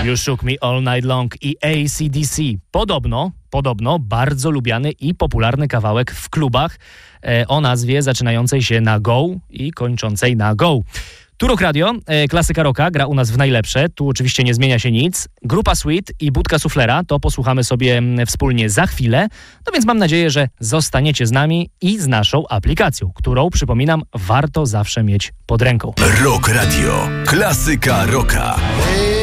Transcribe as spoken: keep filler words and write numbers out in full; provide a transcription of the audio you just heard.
You Shook Me All Night Long i A C D C. Podobno, podobno bardzo lubiany i popularny kawałek w klubach e, o nazwie zaczynającej się na go i kończącej na go. Tu Rock Radio, e, klasyka rocka, gra u nas w najlepsze. Tu oczywiście nie zmienia się nic. Grupa Sweet i Budka Suflera, to posłuchamy sobie wspólnie za chwilę. No więc mam nadzieję, że zostaniecie z nami i z naszą aplikacją, którą, przypominam, warto zawsze mieć pod ręką. Rock Radio, klasyka rocka.